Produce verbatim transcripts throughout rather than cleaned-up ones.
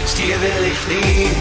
dir will ich fliehen.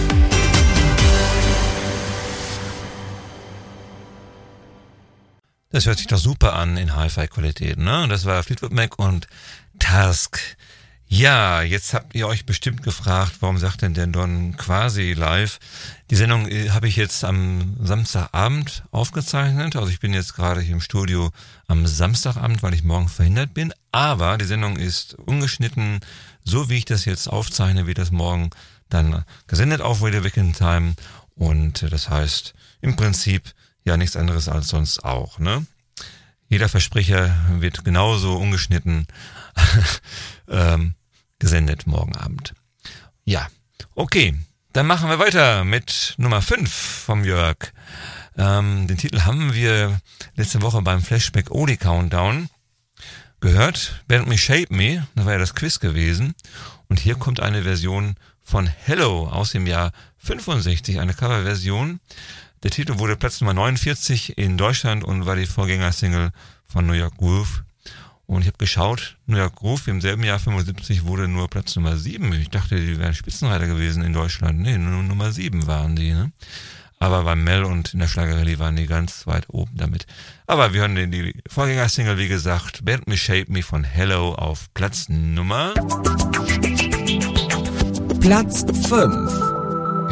Das hört sich doch super an in Hi-Fi-Qualität, ne? Das war Fleetwood Mac und Task. Ja, jetzt habt ihr euch bestimmt gefragt, warum sagt denn der Don quasi live? Die Sendung äh, habe ich jetzt am Samstagabend aufgezeichnet. Also ich bin jetzt gerade hier im Studio am Samstagabend, weil ich morgen verhindert bin. Aber die Sendung ist ungeschnitten, so wie ich das jetzt aufzeichne, wird das morgen dann gesendet auf Radio Weekend Time. Und äh, das heißt im Prinzip ja nichts anderes als sonst auch, ne? Jeder Versprecher wird genauso ungeschnitten ähm, gesendet morgen Abend. Ja, okay, dann machen wir weiter mit Nummer fünf vom Jörg. Ähm, den Titel haben wir letzte Woche beim Flashback Oldie Countdown gehört. Band Me Shape Me, das war ja das Quiz gewesen. Und hier kommt eine Version von Hello aus dem Jahr fünfundsechzig, eine Coverversion. Der Titel wurde Platz Nummer neunundvierzig in Deutschland und war die Vorgängersingle von New York Groove. Und ich habe geschaut, New York Groove im selben Jahr fünfundsiebzig wurde nur Platz Nummer sieben. Ich dachte, die wären Spitzenreiter gewesen in Deutschland. Nee, nur Nummer sieben waren die, ne? Aber beim Mel und in der Schlagerrallye waren die ganz weit oben damit. Aber wir hören die, die Vorgängersingle, wie gesagt, Band Me Shape Me von Hello auf Platz Nummer Platz fünf.